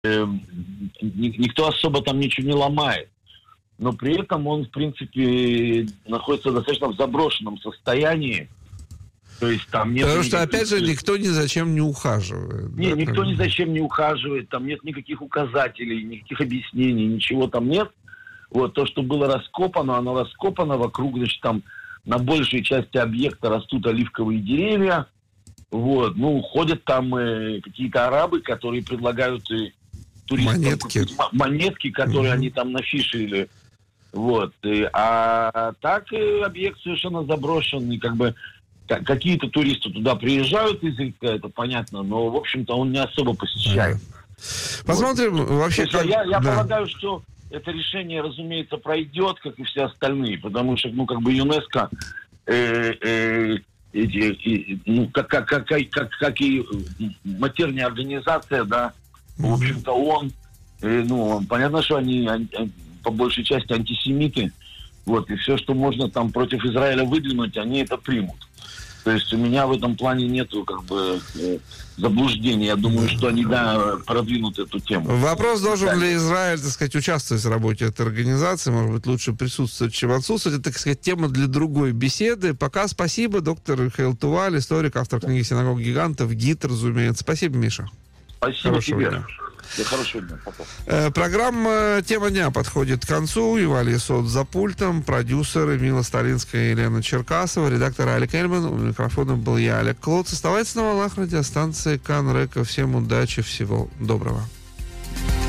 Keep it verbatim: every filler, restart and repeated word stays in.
э, никто особо там ничего не ломает. Но при этом он, в принципе, находится достаточно в заброшенном состоянии. То есть там нет... Потому что, никаких... опять же, никто ни зачем не ухаживает. Не, да, никто как... ни зачем не ухаживает, там нет никаких указателей, никаких объяснений, ничего там нет. Вот то, что было раскопано, оно раскопано вокруг, значит, там на большей части объекта растут оливковые деревья. Вот, ну, ходят там э, какие-то арабы, которые предлагают э, туристам монетки. монетки, которые mm-hmm. они там нафишили. Вот, и, а так э, объект совершенно заброшенный, как бы какие-то туристы туда приезжают изредка, это понятно, но, в общем-то, он не особо посещает. Mm-hmm. Посмотрим, вот. Вообще... Как... Я, я да. полагаю, что это решение, разумеется, пройдет, как и все остальные, потому что, ну, как бы ЮНЕСКО, э, э, эти, э, ну, как, как, как, как, как и матерная организация, да, mm-hmm. в общем-то, он, э, ну, понятно, что они, они по большей части антисемиты, вот, и все, что можно там против Израиля выдвинуть, они это примут. То есть у меня в этом плане нету как бы заблуждений. Я думаю, что они, да, продвинут эту тему. Вопрос, должен ли Израиль, так сказать, участвовать в работе этой организации. Может быть, лучше присутствовать, чем отсутствовать. Это, так сказать, тема для другой беседы. Пока спасибо. Доктор Михаил Туваль, историк, автор книги «Синагог гигантов», гид, разумеется. Спасибо, Миша. Спасибо тебе. Дня. Да, хорошего дня. Э, программа «Тема дня» подходит к концу. Ювалий Сот за пультом, продюсеры Мила Сталинская и Елена Черкасова, редактор Алик Эльман, у микрофона был я, Олег Клоц. Оставайтесь на волнах радиостанции Канрека. Всем удачи, всего доброго.